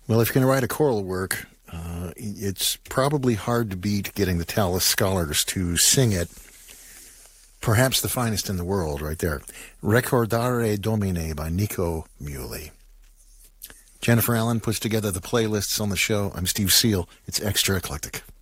Well, if you're going to write a choral work, it's probably hard to beat getting the Tallis Scholars to sing it. Perhaps the finest in the world, right there. Recordare Domine by Nico Muhly. Jennifer Allen puts together the playlists on the show. I'm Steve Seal. It's Extra Eclectic.